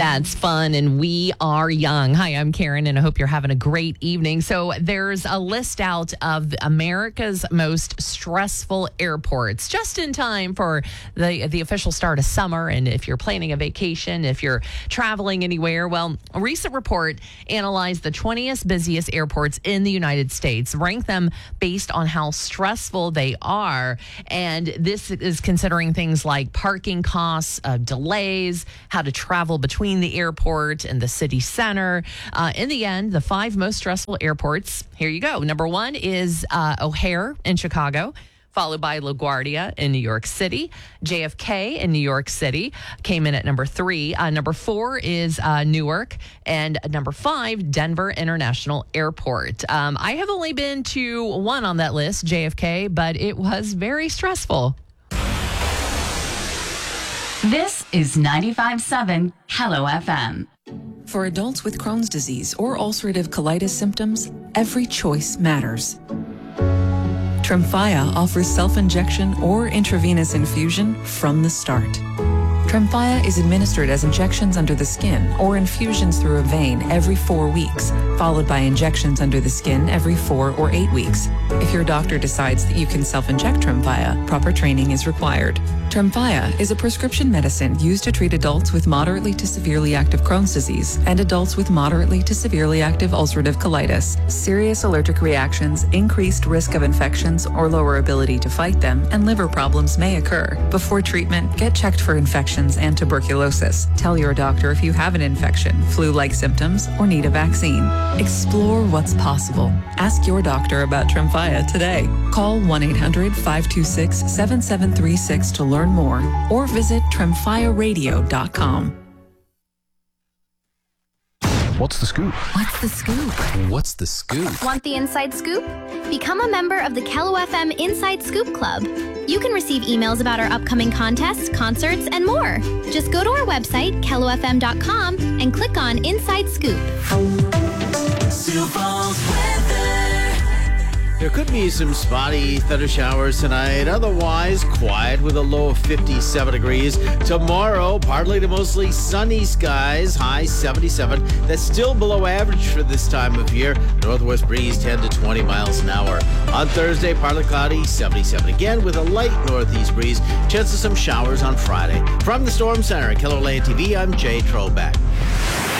That's fun, and we are young. Hi, I'm Karen, and I hope you're having a great evening. So there's a list out of America's most stressful airports, just in time for the official start of summer. And if you're planning a vacation, if you're traveling anywhere, well, a recent report analyzed the 20th busiest airports in the United States, ranked them based on how stressful they are. And this is considering things like parking costs, delays, how to travel between the airport and the city center. In the end, the 5 most stressful airports, here you go. Number 1 is O'Hare in Chicago, followed by LaGuardia in New York City. JFK in New York City came in at number 3. Number 4 is Newark. And number 5, Denver International Airport. I have only been to one on that list, JFK, but it was very stressful. This is 95.7 Hello FM. For adults with Crohn's disease or ulcerative colitis symptoms, every choice matters. Tremfya offers self-injection or intravenous infusion from the start. Tremfya is administered as injections under the skin or infusions through a vein every 4 weeks, followed by injections under the skin every 4 or 8 weeks. If your doctor decides that you can self-inject Tremfya, proper training is required. Tremfya is a prescription medicine used to treat adults with moderately to severely active Crohn's disease and adults with moderately to severely active ulcerative colitis. Serious allergic reactions, increased risk of infections or lower ability to fight them, and liver problems may occur. Before treatment, get checked for infections and tuberculosis. Tell your doctor if you have an infection, flu-like symptoms, or need a vaccine. Explore what's possible. Ask your doctor about Tremfya today. Call 1-800-526-7736 to learn more, or visit tremfyaradio.com. What's the scoop? What's the scoop? What's the scoop? Want the inside scoop? Become a member of the Hello FM Inside Scoop Club. You can receive emails about our upcoming contests, concerts, and more. Just go to our website, kellofm.com, and click on Inside Scoop. Sioux Falls weather. There could be some spotty thunder showers tonight. Otherwise, quiet with a low of 57 degrees. Tomorrow, partly to mostly sunny skies, high 77. That's still below average for this time of year. Northwest breeze 10 to 20 miles an hour. On Thursday, partly cloudy, 77 again with a light northeast breeze. Chance of some showers on Friday. From the Storm Center at Keller Land TV, I'm Jay Trobeck.